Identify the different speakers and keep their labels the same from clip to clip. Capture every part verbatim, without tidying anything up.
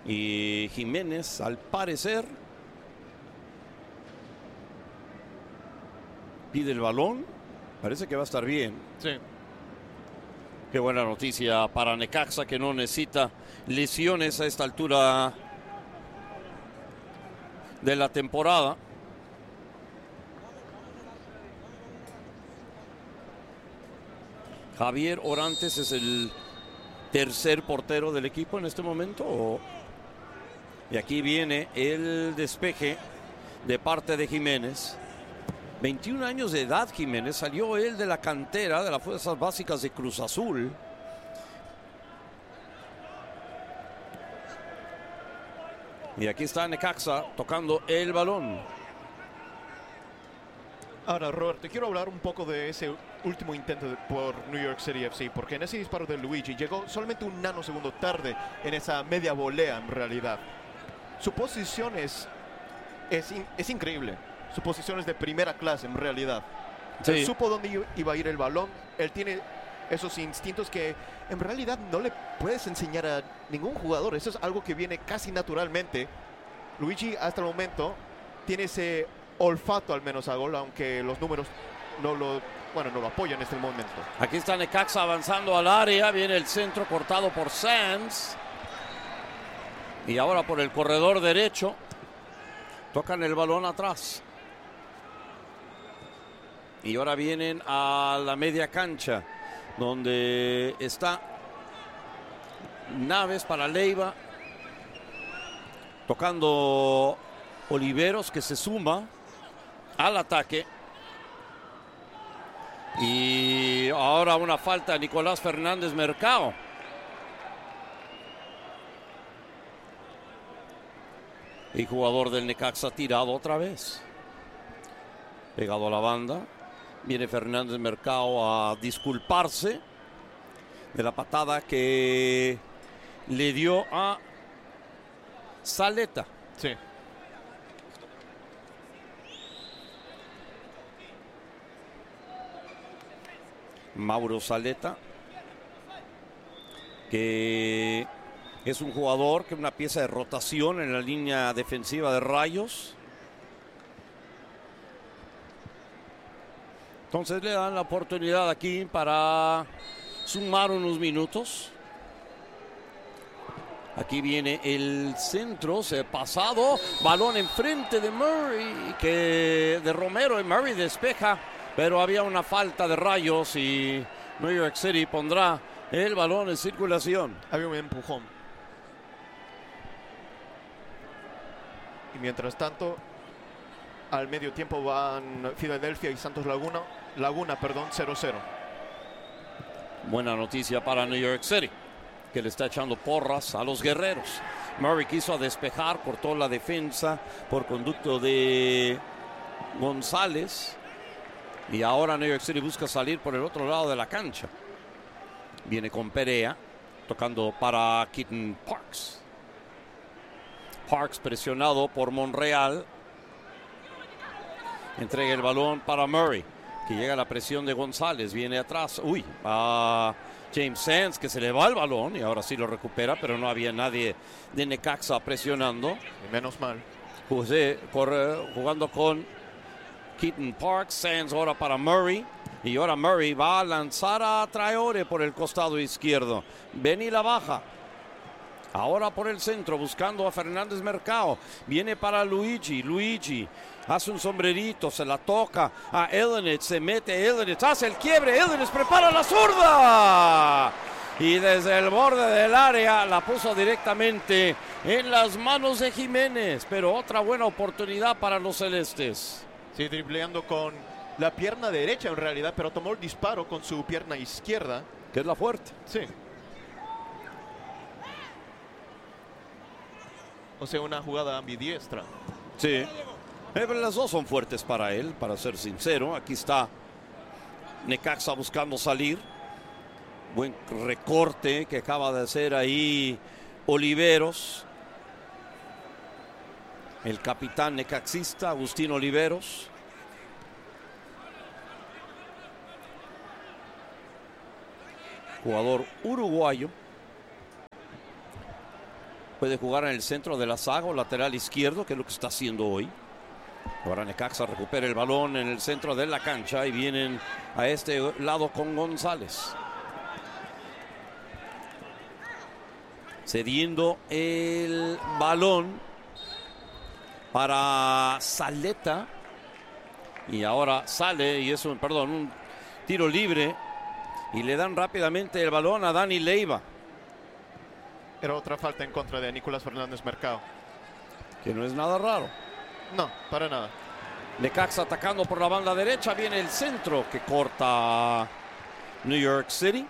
Speaker 1: Y Jiménez, al parecer, pide el balón. Parece que va a estar bien.
Speaker 2: Sí.
Speaker 1: Qué buena noticia para Necaxa, que no necesita lesiones a esta altura de la temporada. Javier Orantes es el tercer portero del equipo en este momento. Y aquí viene el despeje de parte de Jiménez. veintiún años de edad Jiménez, salió él de la cantera de las fuerzas básicas de Cruz Azul. Y aquí está Necaxa tocando el balón.
Speaker 2: Ahora, Robert, te quiero hablar un poco de ese último intento de, por New York City F C, porque en ese disparo de Luigi llegó solamente un nanosegundo tarde en esa media volea en realidad. Su posición es, es, in, es increíble. Su posición es de primera clase en realidad.
Speaker 1: Sí.
Speaker 2: Él supo dónde iba a ir el balón. Él tiene esos instintos que en realidad no le puedes enseñar a ningún jugador. Eso es algo que viene casi naturalmente. Luigi hasta el momento tiene ese olfato al menos a gol, aunque los números no lo, bueno, no lo apoyan en este momento.
Speaker 1: Aquí está Necaxa avanzando al área. Viene el centro cortado por Sanz. Y ahora por el corredor derecho. Tocan el balón atrás. Y ahora vienen a la media cancha, donde está Naves para Leiva. Tocando Oliveros, que se suma al ataque. Y ahora una falta de Nicolás Fernández Mercado. Y jugador del Necaxa tirado otra vez. Pegado a la banda. Viene Fernández Mercado a disculparse de la patada que le dio a Zaleta.
Speaker 2: Sí.
Speaker 1: Mauro Zaleta, que es un jugador que es una pieza de rotación en la línea defensiva de Rayos. Entonces le dan la oportunidad aquí para sumar unos minutos. Aquí viene el centro, se ha pasado, balón enfrente de Murray, que de Romero, y Murray despeja, pero había una falta de Rayos y New York City pondrá el balón en circulación.
Speaker 2: Había un empujón. Y mientras tanto, al medio tiempo van Filadelfia y Santos Laguna, Laguna, perdón, cero cero.
Speaker 1: Buena noticia para New York City, que le está echando porras a los guerreros. Murray quiso despejar, cortó la defensa por conducto de González. Y ahora New York City busca salir por el otro lado de la cancha. Viene con Perea, tocando para Keaton Parks. Parks presionado por Monreal. Entrega el balón para Murray, que llega a la presión de González. Viene atrás. Uy, a James Sanz, que se le va el balón y ahora sí lo recupera, pero no había nadie de Necaxa presionando.
Speaker 2: Menos mal.
Speaker 1: José corre, jugando con Keaton Parks. Sanz ahora para Murray. Y ahora Murray va a lanzar a Traore por el costado izquierdo. Benny la baja. Ahora por el centro, buscando a Fernández Mercado. Viene para Luigi. Luigi hace un sombrerito, se la toca a Ellenich. Se mete Ellenich, hace el quiebre. Ellenich prepara la zurda. Y desde el borde del área la puso directamente en las manos de Jiménez. Pero otra buena oportunidad para los celestes.
Speaker 2: Sí, dribleando con la pierna derecha en realidad, pero tomó el disparo con su pierna izquierda.
Speaker 1: Que es la fuerte.
Speaker 2: Sí. O sea, una jugada ambidiestra.
Speaker 1: Sí. Eh, pero las dos son fuertes para él, para ser sincero. Aquí está Necaxa buscando salir. Buen recorte que acaba de hacer ahí Oliveros. El capitán necaxista, Agustín Oliveros. Jugador uruguayo. Puede jugar en el centro de la zaga o lateral izquierdo, que es lo que está haciendo hoy. Ahora Necaxa recupera el balón en el centro de la cancha y vienen a este lado con González. Cediendo el balón para Saleta. Y ahora sale, y es un, perdón, un tiro libre. Y le dan rápidamente el balón a Dani Leiva.
Speaker 2: Era otra falta en contra de Nicolás Fernández Mercado.
Speaker 1: Que no es nada raro.
Speaker 2: No, para nada.
Speaker 1: Necaxa atacando por la banda derecha. Viene el centro que corta New York City.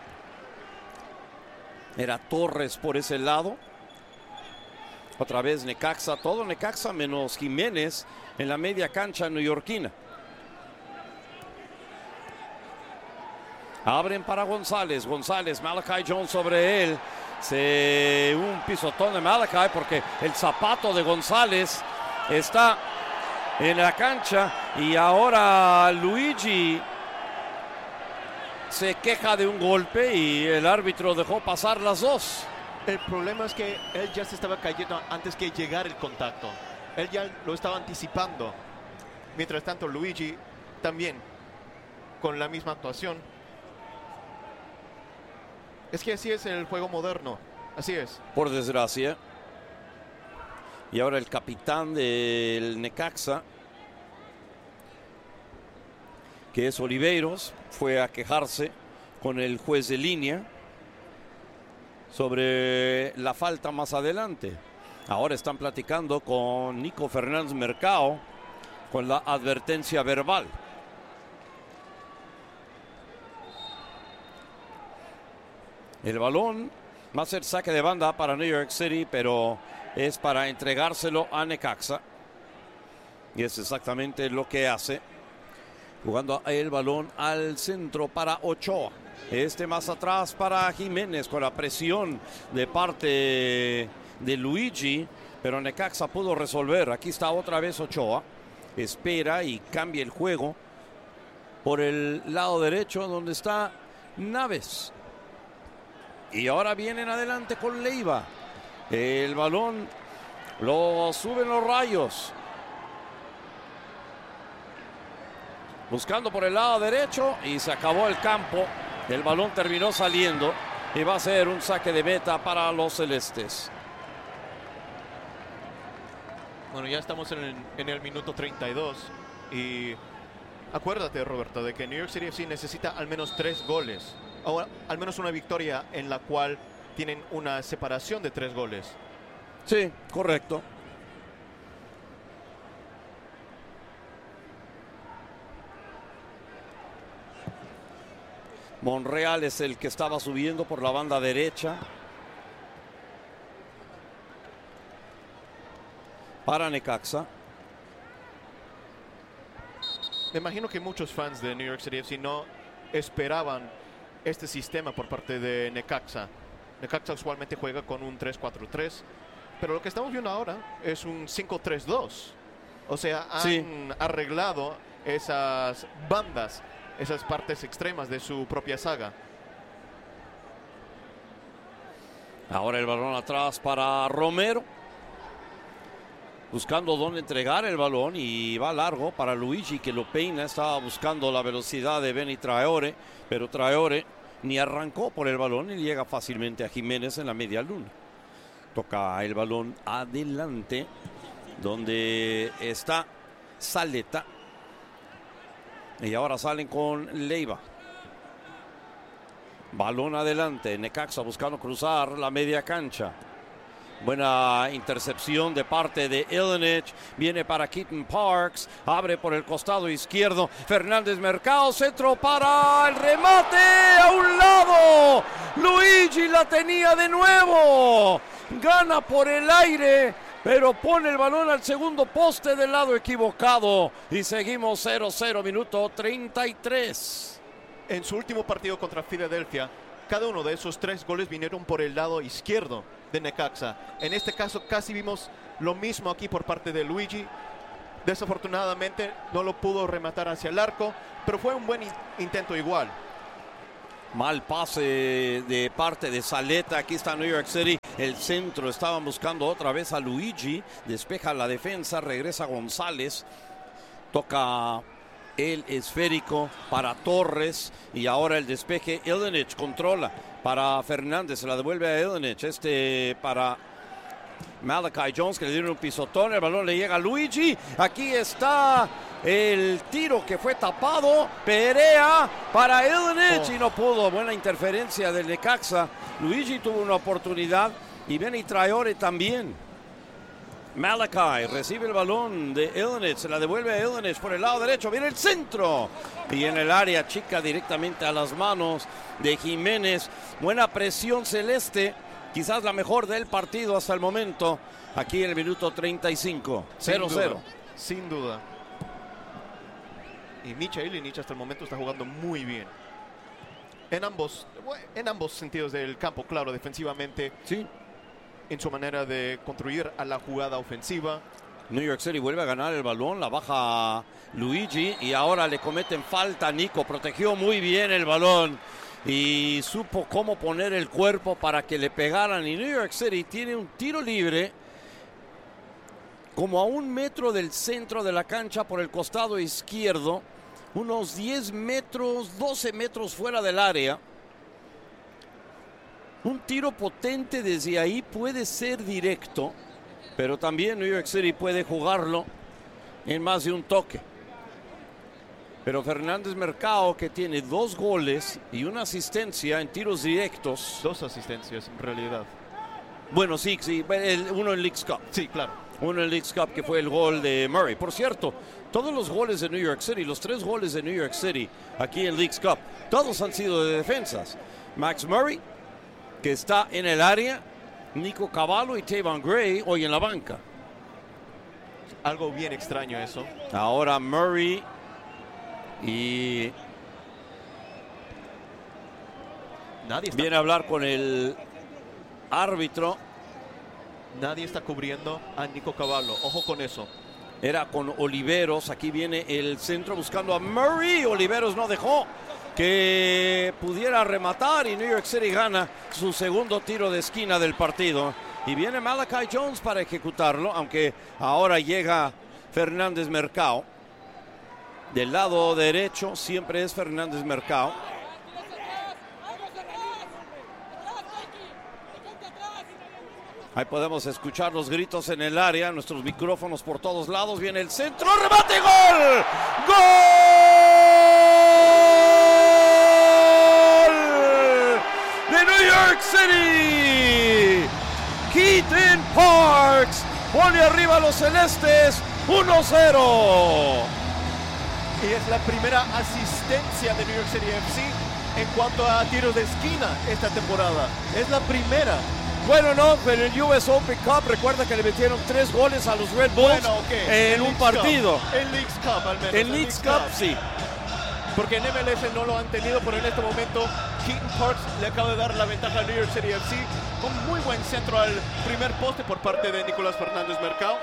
Speaker 1: Era Torres por ese lado. Otra vez Necaxa. Todo Necaxa menos Jiménez en la media cancha neoyorquina. Abren para González. González, Malachi Jones sobre él. Se, un pisotón de Malachi porque el zapato de González está en la cancha. Y ahora Luigi se queja de un golpe y el árbitro dejó pasar las dos.
Speaker 2: El problema es que él ya se estaba cayendo antes que llegara el contacto. Él ya lo estaba anticipando. Mientras tanto, Luigi también con la misma actuación. Es que así es el juego moderno. Así es.
Speaker 1: Por desgracia. Y ahora el capitán del Necaxa, que es Oliveiros, fue a quejarse con el juez de línea sobre la falta más adelante. Ahora están platicando con Nico Fernández Mercado con la advertencia verbal. El balón va a ser saque de banda para New York City, pero es para entregárselo a Necaxa. Y es exactamente lo que hace. Jugando el balón al centro para Ochoa. Este más atrás para Jiménez con la presión de parte de Luigi. Pero Necaxa pudo resolver. Aquí está otra vez Ochoa. Espera y cambia el juego por el lado derecho donde está Naves. Y ahora vienen adelante con Leiva. El balón lo suben los Rayos. Buscando por el lado derecho y se acabó el campo. El balón terminó saliendo y va a ser un saque de meta para los celestes.
Speaker 2: Bueno, ya estamos en el, en el minuto treinta y dos. Y acuérdate, Roberto, de que New York City F C necesita al menos tres goles. O al menos una victoria en la cual tienen una separación de tres goles.
Speaker 1: Sí, correcto. Monreal es el que estaba subiendo por la banda derecha. Para Necaxa.
Speaker 2: Me imagino que muchos fans de New York City F C no esperaban este sistema por parte de Necaxa. Necaxa usualmente juega con un tres cuatro tres, pero lo que estamos viendo ahora es un cinco tres dos. O sea, han sí. arreglado esas bandas, esas partes extremas de su propia saga.
Speaker 1: Ahora el balón atrás para Romero. Buscando dónde entregar el balón y va largo para Luigi que lo peina. Estaba buscando la velocidad de Benny Traore, pero Traore ni arrancó por el balón y llega fácilmente a Jiménez en la media luna. Toca el balón adelante donde está Saleta. Y ahora salen con Leiva. Balón adelante. Necaxa buscando cruzar la media cancha. Buena intercepción de parte de Ilinic. Viene para Keaton Parks. Abre por el costado izquierdo. Fernández Mercado. Centro para el remate. A un lado. Luigi la tenía de nuevo. Gana por el aire. Pero pone el balón al segundo poste del lado equivocado. Y seguimos cero cero, minuto treinta y tres.
Speaker 2: En su último partido contra Filadelfia, cada uno de esos tres goles vinieron por el lado izquierdo de Necaxa. En este caso casi vimos lo mismo aquí por parte de Luigi. Desafortunadamente no lo pudo rematar hacia el arco, pero fue un buen in- intento igual.
Speaker 1: Mal pase de parte de Saleta. Aquí está New York City el centro. Estaban buscando otra vez a Luigi. Despeja la defensa, regresa González. Toca el esférico para Torres. Y ahora el despeje. Ilinic controla para Fernández. Se la devuelve a Ilinic. Este para Malachi Jones, que le dieron un pisotón. El balón le llega a Luigi. Aquí está el tiro que fue tapado. Perea para Ilinic. Oh. Y no pudo. Buena interferencia del Necaxa. Luigi tuvo una oportunidad. Y Benny Traore también. Malachi recibe el balón de Ilinic. Se la devuelve a Ilinic por el lado derecho. Viene el centro. Y en el área chica directamente a las manos de Jiménez. Buena presión celeste. Quizás la mejor del partido hasta el momento. Aquí en el minuto treinta y cinco. cero cero.
Speaker 2: Sin duda. Y Misha Ilinic hasta el momento está jugando muy bien. En ambos, en ambos sentidos del campo, claro, defensivamente.
Speaker 1: Sí.
Speaker 2: En su manera de construir a la jugada ofensiva.
Speaker 1: New York City vuelve a ganar el balón. La baja Luigi. Y ahora le cometen falta a Nico. Protegió muy bien el balón. Y supo cómo poner el cuerpo para que le pegaran. Y New York City tiene un tiro libre como a un metro del centro de la cancha por el costado izquierdo. Unos diez metros, doce metros fuera del área. Un tiro potente desde ahí puede ser directo. Pero también New York City puede jugarlo en más de un toque. Pero Fernández Mercado, que tiene dos goles y una asistencia en tiros directos.
Speaker 2: Dos asistencias, en realidad.
Speaker 1: Bueno, sí, sí. El, uno en Leagues Cup.
Speaker 2: Sí, claro.
Speaker 1: Uno en Leagues Cup, que fue el gol de Murray. Por cierto, todos los goles de New York City, los tres goles de New York City aquí en Leagues Cup, todos han sido de defensas. Max Murray, que está en el área. Nico Cavallo y Tavon Gray hoy en la banca.
Speaker 2: Algo bien extraño eso.
Speaker 1: Ahora Murray... Y
Speaker 2: nadie está...
Speaker 1: viene a hablar con el árbitro.
Speaker 2: Nadie está cubriendo a Nico Cavallo. Ojo con eso.
Speaker 1: Era con Oliveros. Aquí viene el centro buscando a Murray. Oliveros no dejó que pudiera rematar. Y New York City gana su segundo tiro de esquina del partido. Y viene Malachi Jones para ejecutarlo. Aunque ahora llega Fernández Mercado. Del lado derecho siempre es Fernández Mercado. Ahí podemos escuchar los gritos en el área, nuestros micrófonos por todos lados. Viene el centro, remate, gol. ¡Gol! De New York City. Keaton Parks pone arriba a los celestes uno cero.
Speaker 2: Y es la primera asistencia de New York City F C en cuanto a tiros de esquina esta temporada. Es la primera.
Speaker 1: Bueno, no, pero en el U S Open Cup recuerda que le metieron tres goles a los Red Bulls
Speaker 2: bueno, okay.
Speaker 1: en un partido.
Speaker 2: Cup. En Leagues Cup al menos.
Speaker 1: En Leagues Cup, Cup, sí.
Speaker 2: Porque en M L S no lo han tenido, pero en este momento Keaton Parks le acaba de dar la ventaja a New York City F C. Un muy buen centro al primer poste por parte de Nicolás Fernández Mercado.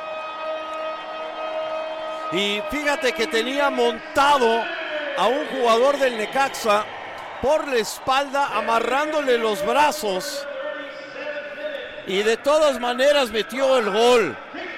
Speaker 1: Y fíjate que tenía montado a un jugador del Necaxa por la espalda, amarrándole los brazos. Y de todas maneras metió el gol.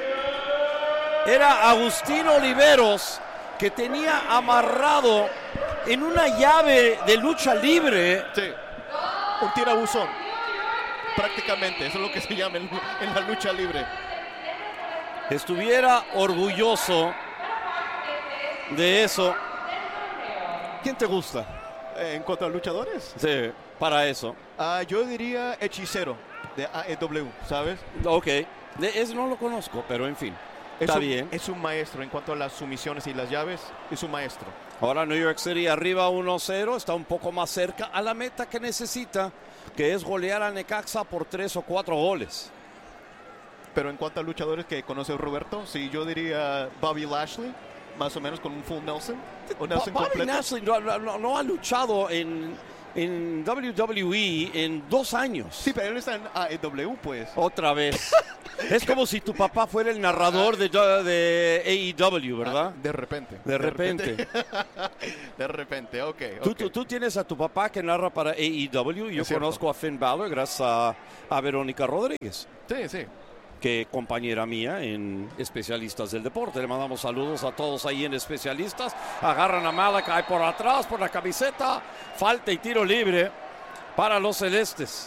Speaker 1: Era Agustín Oliveros, que tenía amarrado en una llave de lucha libre.
Speaker 2: Sí, un tirabuzón, prácticamente, eso es lo que se llama en, en la lucha libre.
Speaker 1: Estuviera orgulloso de eso. ¿Quién te gusta?
Speaker 2: Eh, ¿En cuanto a luchadores?
Speaker 1: Sí, para eso.
Speaker 2: Uh, yo diría Hechicero, de A E W, ¿sabes?
Speaker 1: Ok, de eso no lo conozco, pero en fin.
Speaker 2: Es
Speaker 1: Está
Speaker 2: un,
Speaker 1: bien.
Speaker 2: Es un maestro en cuanto a las sumisiones y las llaves. Es un maestro.
Speaker 1: Ahora New York City arriba uno cero. Está un poco más cerca a la meta que necesita, que es golear a Necaxa por tres o cuatro goles.
Speaker 2: Pero en cuanto a luchadores que conoce Roberto, sí, yo diría Bobby Lashley, más o menos con un full Nelson. O Nelson
Speaker 1: Bobby
Speaker 2: completo.
Speaker 1: Lashley no, no, no ha luchado en, en W W E en dos años.
Speaker 2: Sí, pero él está en A E W, pues.
Speaker 1: Otra vez. Es como si tu papá fuera el narrador de, de A E W, ¿verdad?
Speaker 2: Ah, de repente.
Speaker 1: De repente.
Speaker 2: De repente, ok.
Speaker 1: Tú,
Speaker 2: ok.
Speaker 1: tú, tú tienes a tu papá que narra para A E W. Yo
Speaker 2: Es cierto.
Speaker 1: conozco a Finn Balor gracias a, a Verónica Rodríguez,
Speaker 2: Sí, sí.
Speaker 1: que es compañera mía en Especialistas del Deporte. Le mandamos saludos a todos ahí en Especialistas. Agarran a Malakai por atrás, por la camiseta. Falta y tiro libre para los celestes.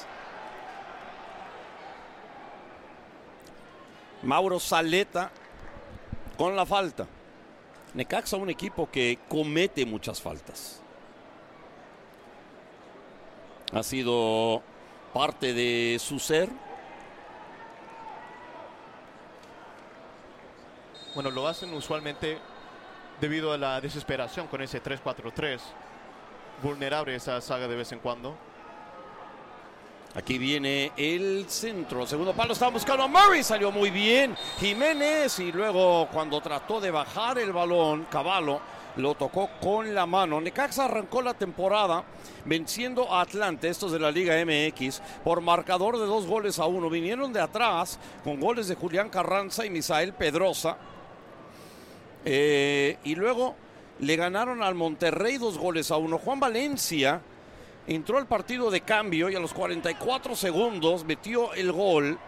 Speaker 1: Mauro Zaleta con la falta. Necaxa, un equipo que comete muchas faltas. Ha sido parte de su ser.
Speaker 2: Bueno, lo hacen usualmente debido a la desesperación con ese tres cuatro tres. Vulnerable esa saga de vez en cuando.
Speaker 1: Aquí viene el centro. Segundo palo, estaba buscando a Murray. Salió muy bien Jiménez. Y luego cuando trató de bajar el balón, Cavallo lo tocó con la mano. Necaxa arrancó la temporada venciendo a Atlante, estos de la Liga M X, por marcador de dos goles a uno. Vinieron de atrás con goles de Julián Carranza y Misael Pedrosa. Eh, y luego le ganaron al Monterrey dos goles a uno. Juan Valencia entró al partido de cambio y a los cuarenta y cuatro segundos metió el gol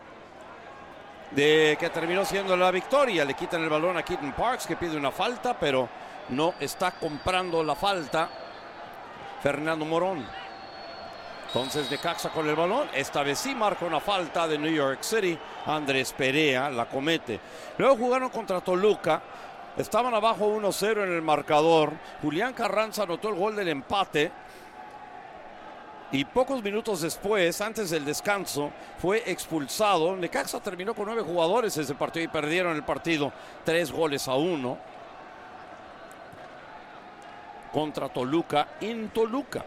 Speaker 1: de que terminó siendo la victoria. Le quitan el balón a Keaton Parks, que pide una falta, pero no está comprando la falta Fernando Morón. Entonces Necaxa con el balón. Esta vez sí marca una falta de New York City. Andrés Perea la comete. Luego jugaron contra Toluca. Estaban abajo uno cero en el marcador. Julián Carranza anotó el gol del empate. Y pocos minutos después, antes del descanso, fue expulsado. Necaxa terminó con nueve jugadores ese partido y perdieron el partido tres goles a uno contra Toluca en Toluca.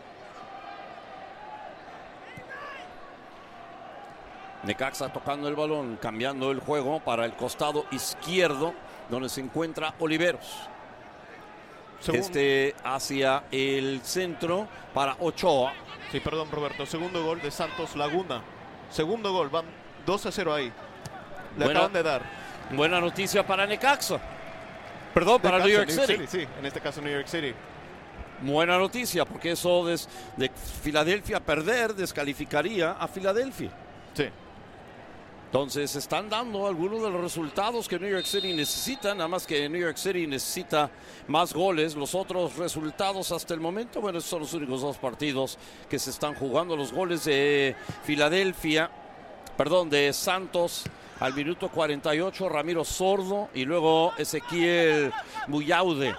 Speaker 1: Necaxa tocando el balón, cambiando el juego para el costado izquierdo, donde se encuentra Oliveros. Según... Este hacia el centro para Ochoa.
Speaker 2: Sí, perdón, Roberto. Segundo gol de Santos Laguna. Segundo gol, van dos a cero ahí. Le
Speaker 1: buena,
Speaker 2: acaban de dar.
Speaker 1: Buena noticia para Necaxa. Perdón, para
Speaker 2: Necaxa,
Speaker 1: New York
Speaker 2: New
Speaker 1: City.
Speaker 2: City. Sí, en este caso New York City.
Speaker 1: Buena noticia, porque eso des, de Filadelfia perder descalificaría a Filadelfia.
Speaker 2: Sí.
Speaker 1: Entonces están dando algunos de los resultados que New York City necesita, nada más que New York City necesita más goles. Los otros resultados hasta el momento, bueno, son los únicos dos partidos que se están jugando. Los goles de Filadelfia, perdón, de Santos al minuto cuarenta y ocho, Ramiro Sordo, y luego Ezequiel Buyaude.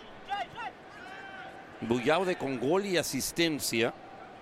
Speaker 1: Buyaude con gol y asistencia.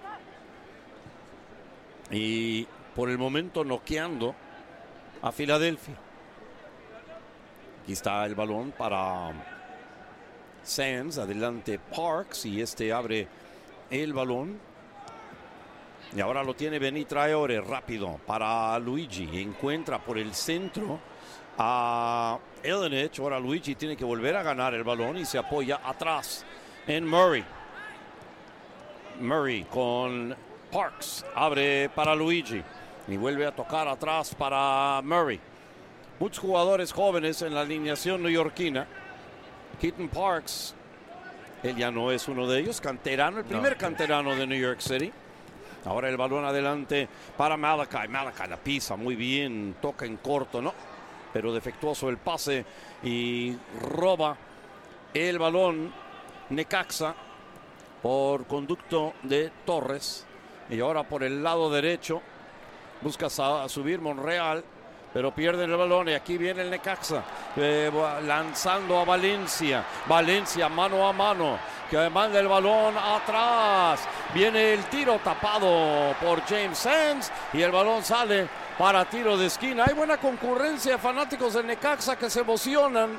Speaker 1: Y por el momento noqueando a Filadelfia. Aquí está el balón para Sands, adelante Parks, y este abre el balón. Y ahora lo tiene Bení Traore, rápido para Luigi. Encuentra por el centro a Elenich. Ahora Luigi tiene que volver a ganar el balón y se apoya atrás en Murray. Murray con Parks, abre para Luigi. Y vuelve a tocar atrás para Murray. Muchos jugadores jóvenes en la alineación neoyorquina. Keaton Parks, él ya no es uno de ellos. Canterano, el primer no, canterano de New York City. Ahora el balón adelante para Malakai. Malakai la pisa muy bien, toca en corto, ¿no? Pero defectuoso el pase y roba el balón Necaxa por conducto de Torres. Y ahora por el lado derecho busca a subir Monreal, pero pierden el balón y aquí viene el Necaxa eh, lanzando a Valencia. Valencia mano a mano, que manda el balón atrás. Viene el tiro tapado por James Sands y el balón sale para tiro de esquina. Hay buena concurrencia de fanáticos del Necaxa que se emocionan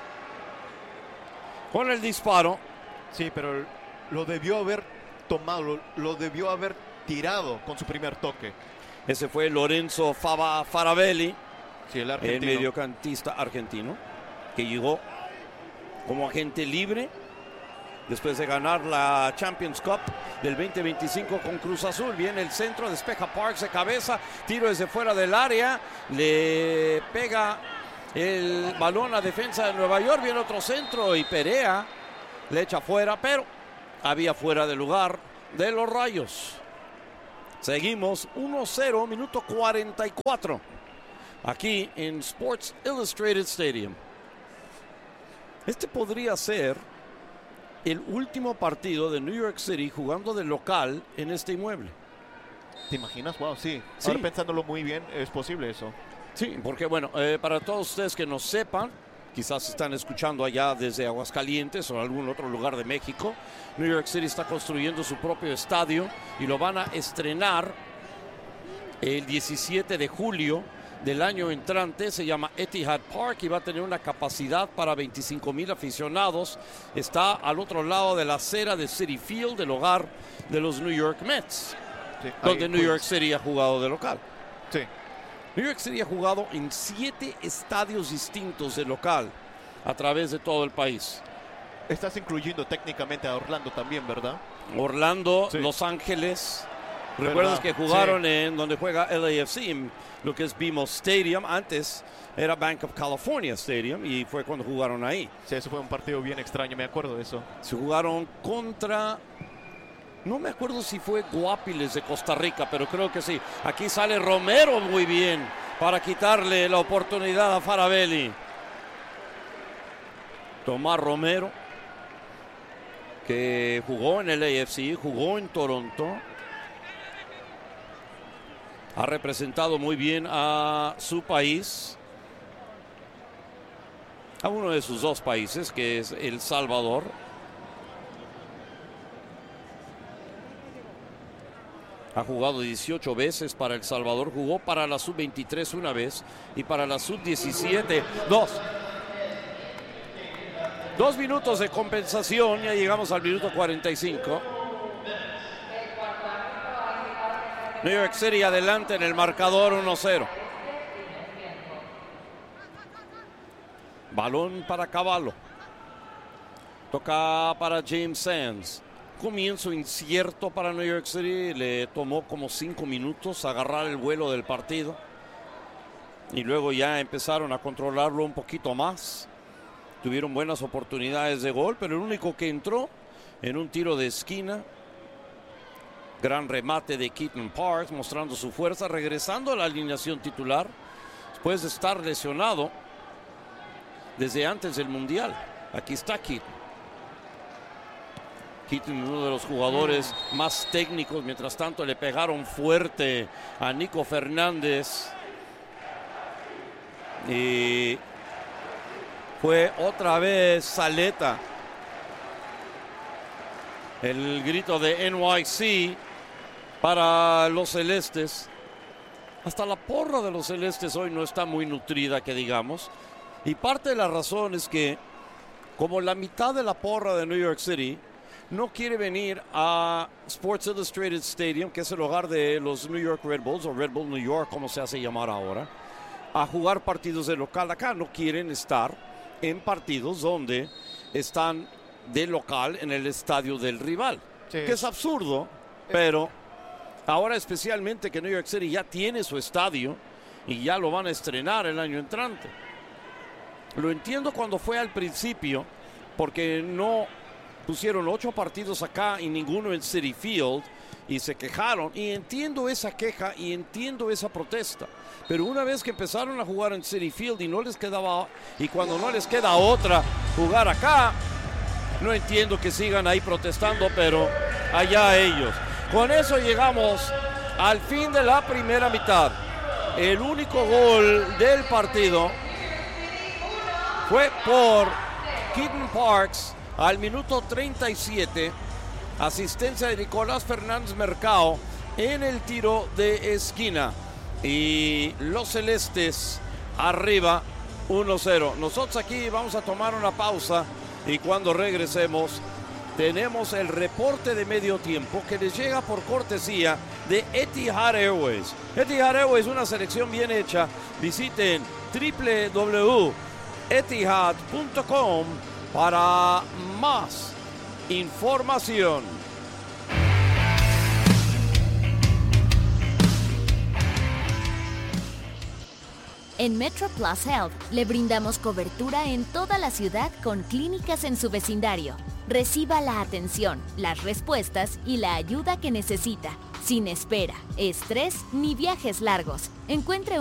Speaker 1: con el disparo.
Speaker 2: Sí, pero lo debió haber tomado, lo, lo debió haber tirado con su primer toque.
Speaker 1: Ese fue Lorenzo Fava Faravelli,
Speaker 2: sí, el,
Speaker 1: el mediocampista argentino, que llegó como agente libre después de ganar la Champions Cup del veinte veinticinco con Cruz Azul. Viene el centro, despeja Parks de cabeza, tiro desde fuera del área, le pega el balón a defensa de Nueva York, viene otro centro y Perea le echa fuera, pero había fuera de lugar de los Rayos. Seguimos uno cero, minuto cuarenta y cuatro, aquí en Sports Illustrated Stadium. Este podría ser el último partido de New York City jugando de local en este inmueble.
Speaker 2: ¿Te imaginas? Wow, sí.
Speaker 1: Sí.
Speaker 2: Ahora pensándolo muy bien, es posible eso.
Speaker 1: Sí, porque bueno, eh, para todos ustedes que no sepan, quizás están escuchando allá desde Aguascalientes o algún otro lugar de México, New York City está construyendo su propio estadio y lo van a estrenar el diecisiete de julio del año entrante. Se llama Etihad Park y va a tener una capacidad para veinticinco mil aficionados. Está al otro lado de la acera de Citi Field, el hogar de los New York Mets,
Speaker 2: Sí,
Speaker 1: donde
Speaker 2: ahí,
Speaker 1: New York
Speaker 2: pues,
Speaker 1: City ha jugado de local.
Speaker 2: Sí.
Speaker 1: New York City ha jugado en siete estadios distintos de local a través de todo el país.
Speaker 2: Estás incluyendo técnicamente a Orlando también, ¿verdad?
Speaker 1: Orlando,
Speaker 2: Sí.
Speaker 1: Los Ángeles. ¿Recuerdas
Speaker 2: ¿Verdad?
Speaker 1: que jugaron
Speaker 2: Sí.
Speaker 1: en donde juega L A F C, en lo que es B M O Stadium? Antes era Bank of California Stadium y fue cuando jugaron ahí.
Speaker 2: Sí, eso fue un partido bien extraño, me acuerdo de eso.
Speaker 1: Se jugaron contra... No me acuerdo si fue Guapiles de Costa Rica, pero creo que sí. Aquí sale Romero muy bien para quitarle la oportunidad a Farabelli. Tomás Romero, que jugó en el A F C, jugó en Toronto. Ha representado muy bien a su país, a uno de sus dos países, que es El Salvador. Ha jugado dieciocho veces para El Salvador, jugó para la sub veintitrés una vez y para la sub diecisiete dos. Dos minutos de compensación, ya llegamos al minuto cuarenta y cinco. New York City adelante en el marcador uno cero. Balón para Cavallo. Toca para James Sands. Comienzo incierto para New York City. Le tomó como cinco minutos agarrar el vuelo del partido. Y luego ya empezaron a controlarlo un poquito más. Tuvieron buenas oportunidades de gol, pero el único que entró en un tiro de esquina. Gran remate de Keaton Parks, mostrando su fuerza, regresando a la alineación titular después de estar lesionado desde antes del Mundial. Aquí está Keaton. Keaton, uno de los jugadores más técnicos. Mientras tanto le pegaron fuerte a Nico Fernández. Y fue otra vez Saleta. El grito de N Y C para los celestes. Hasta la porra de los celestes hoy no está muy nutrida, que digamos. Y parte de la razón es que, como la mitad de la porra de New York City no quiere venir a Sports Illustrated Stadium, que es el hogar de los New York Red Bulls, o Red Bull New York, como se hace llamar ahora, a jugar partidos de local acá. No quieren estar en partidos donde están de local en el estadio del rival,
Speaker 2: Sí.
Speaker 1: que es absurdo, pero ahora especialmente que New York City ya tiene su estadio y ya lo van a estrenar el año entrante. Lo entiendo cuando fue al principio, porque no pusieron ocho partidos acá y ninguno en Citi Field y se quejaron, y entiendo esa queja y entiendo esa protesta, pero una vez que empezaron a jugar en Citi Field y no les quedaba, y cuando no les queda otra jugar acá, no entiendo que sigan ahí protestando, pero allá ellos. Con eso llegamos al fin de la primera mitad. El único gol del partido fue por Keaton Parks al minuto treinta y siete. Asistencia de Nicolás Fernández Mercado en el tiro de esquina. Y los celestes arriba uno cero. Nosotros aquí vamos a tomar una pausa y cuando regresemos tenemos el reporte de medio tiempo que les llega por cortesía de Etihad Airways. Etihad Airways, una selección bien hecha. Visiten doble u doble u doble u punto etihad punto com para más información.
Speaker 3: En Metro Plus Health le brindamos cobertura en toda la ciudad con clínicas en su vecindario. Reciba la atención, las respuestas y la ayuda que necesita, sin espera, estrés ni viajes largos. Encuentre